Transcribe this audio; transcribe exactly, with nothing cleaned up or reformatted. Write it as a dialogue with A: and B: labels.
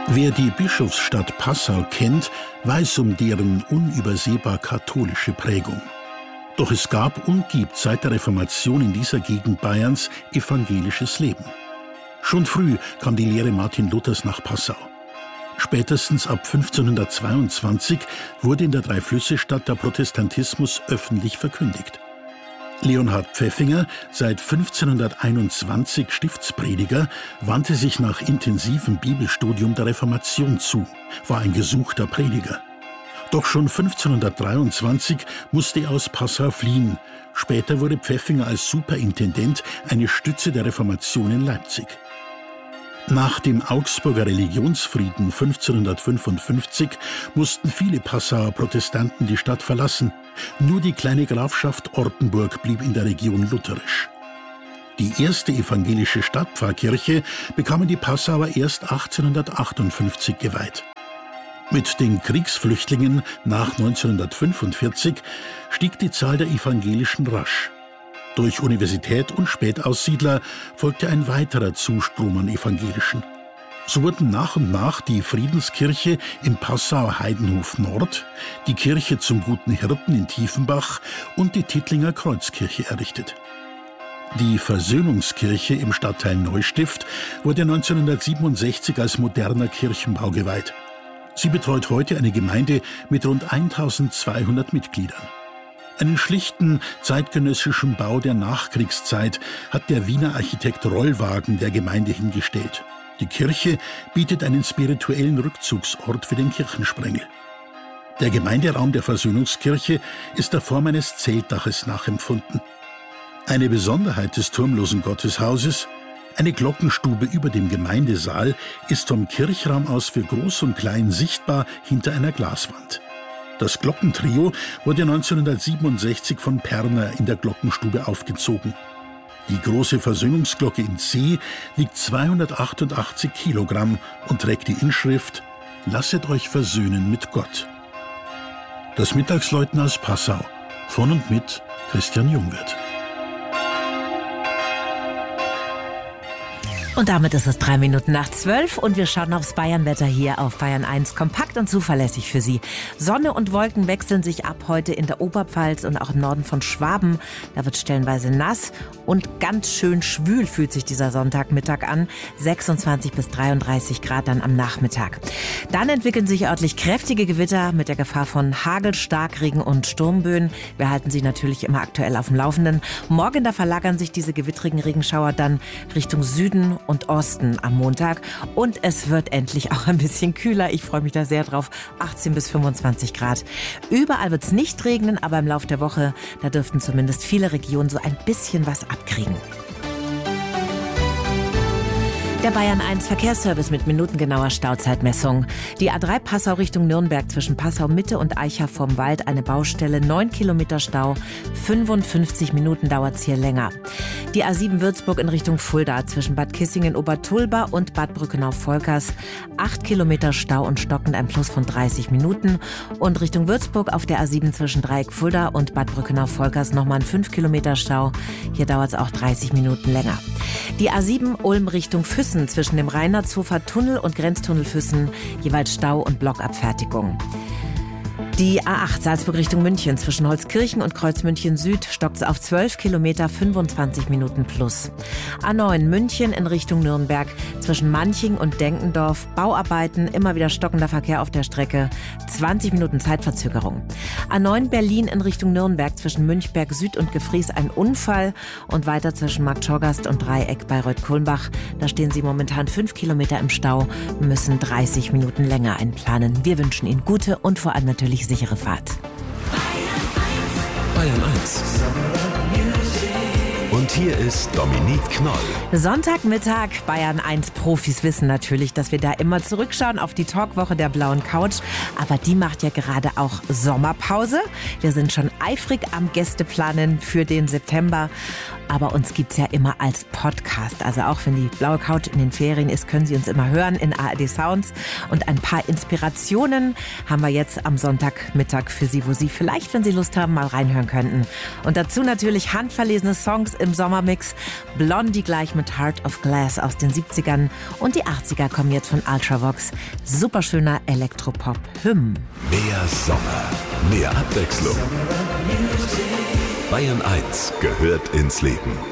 A: Wer die Bischofsstadt Passau kennt, weiß um deren unübersehbar katholische Prägung. Doch es gab und gibt seit der Reformation in dieser Gegend Bayerns evangelisches Leben. Schon früh kam die Lehre Martin Luthers nach Passau. Spätestens ab fünfzehnhundertzweiundzwanzig wurde in der Dreiflüsse-Stadt der Protestantismus öffentlich verkündigt. Leonhard Pfeffinger, seit fünfzehnhunderteinundzwanzig Stiftsprediger, wandte sich nach intensivem Bibelstudium der Reformation zu, war ein gesuchter Prediger. Doch schon fünfzehnhundertdreiundzwanzig musste er aus Passau fliehen. Später wurde Pfeffinger als Superintendent eine Stütze der Reformation in Leipzig. Nach dem Augsburger Religionsfrieden fünfzehnhundertfünfundfünfzig mussten viele Passauer Protestanten die Stadt verlassen. Nur die kleine Grafschaft Ortenburg blieb in der Region lutherisch. Die erste evangelische Stadtpfarrkirche bekamen die Passauer erst achtzehnhundertachtundfünfzig geweiht. Mit den Kriegsflüchtlingen nach neunzehnhundertfünfundvierzig stieg die Zahl der Evangelischen rasch. Durch Universität und Spätaussiedler folgte ein weiterer Zustrom an Evangelischen. So wurden nach und nach die Friedenskirche im Passauer Heidenhof Nord, die Kirche zum Guten Hirten in Tiefenbach und die Tittlinger Kreuzkirche errichtet. Die Versöhnungskirche im Stadtteil Neustift wurde neunzehnhundertsiebenundsechzig als moderner Kirchenbau geweiht. Sie betreut heute eine Gemeinde mit rund eintausendzweihundert Mitgliedern. Einen schlichten, zeitgenössischen Bau der Nachkriegszeit hat der Wiener Architekt Rollwagen der Gemeinde hingestellt. Die Kirche bietet einen spirituellen Rückzugsort für den Kirchensprengel. Der Gemeinderaum der Versöhnungskirche ist der Form eines Zeltdaches nachempfunden. Eine Besonderheit des turmlosen Gotteshauses: eine Glockenstube über dem Gemeindesaal ist vom Kirchraum aus für Groß und Klein sichtbar hinter einer Glaswand. Das Glockentrio wurde neunzehnhundertsiebenundsechzig von Perner in der Glockenstube aufgezogen. Die große Versöhnungsglocke in C wiegt zweihundertachtundachtzig Kilogramm und trägt die Inschrift »Lasset euch versöhnen mit Gott«. Das Mittagsläuten aus Passau, von und mit Christian Jungwirth.
B: Und damit ist es drei Minuten nach zwölf und wir schauen aufs Bayernwetter hier auf Bayern eins. Kompakt und zuverlässig für Sie. Sonne und Wolken wechseln sich ab heute in der Oberpfalz und auch im Norden von Schwaben. Da wird stellenweise nass und ganz schön schwül fühlt sich dieser Sonntagmittag an. sechsundzwanzig bis dreiunddreißig Grad dann am Nachmittag. Dann entwickeln sich örtlich kräftige Gewitter mit der Gefahr von Hagel, Starkregen und Sturmböen. Wir halten Sie natürlich immer aktuell auf dem Laufenden. Morgen da verlagern sich diese gewittrigen Regenschauer dann Richtung Süden und Osten am Montag. Und es wird endlich auch ein bisschen kühler. Ich freue mich da sehr drauf. achtzehn bis fünfundzwanzig Grad. Überall wird es nicht regnen, aber im Laufe der Woche, da dürften zumindest viele Regionen so ein bisschen was abkriegen. Der Bayern eins Verkehrsservice mit minutengenauer Stauzeitmessung. Die A drei Passau Richtung Nürnberg zwischen Passau Mitte und Eicher vorm Wald eine Baustelle, neun Kilometer Stau, fünfundfünfzig Minuten dauert's hier länger. Die A sieben Würzburg in Richtung Fulda zwischen Bad Kissingen-Obertulba und Bad Brückenau-Volkers, acht Kilometer Stau und stockend ein Plus von dreißig Minuten. Und Richtung Würzburg auf der A sieben zwischen Dreieck Fulda und Bad Brückenau-Volkers nochmal ein fünf Kilometer Stau. Hier dauert's auch dreißig Minuten länger. Die A sieben Ulm Richtung Füssen zwischen dem Reinhardshofer Tunnel und Grenztunnel Füssen jeweils Stau und Blockabfertigung. Die A acht Salzburg Richtung München zwischen Holzkirchen und Kreuzmünchen Süd stockt auf zwölf Kilometer, fünfundzwanzig Minuten plus. A neun München in Richtung Nürnberg zwischen Manching und Denkendorf, Bauarbeiten, immer wieder stockender Verkehr auf der Strecke, zwanzig Minuten Zeitverzögerung. A neun Berlin in Richtung Nürnberg zwischen Münchberg Süd und Gefries ein Unfall und weiter zwischen Marktschorgast und Dreieck bei Reut-Kulmbach. Da stehen Sie momentan fünf Kilometer im Stau, müssen dreißig Minuten länger einplanen. Wir wünschen Ihnen gute und vor allem natürlich sichere Fahrt.
C: Bayern eins. Und hier ist Dominique Knoll.
B: Sonntagmittag, Bayern eins Profis wissen natürlich, dass wir da immer zurückschauen auf die Talkwoche der blauen Couch. Aber die macht ja gerade auch Sommerpause. Wir sind schon eifrig am Gästeplanen für den September. Aber uns gibt's ja immer als Podcast. Also auch wenn die blaue Couch in den Ferien ist, können Sie uns immer hören in A R D Sounds. Und ein paar Inspirationen haben wir jetzt am Sonntagmittag für Sie, wo Sie vielleicht, wenn Sie Lust haben, mal reinhören könnten. Und dazu natürlich handverlesene Songs im Sommermix. Blondie gleich mit Heart of Glass aus den siebzigern und die achtziger kommen jetzt von Ultravox. Superschöner Elektropop. Hymn.
C: Mehr Sommer, mehr Abwechslung. Bayern eins gehört ins Leben.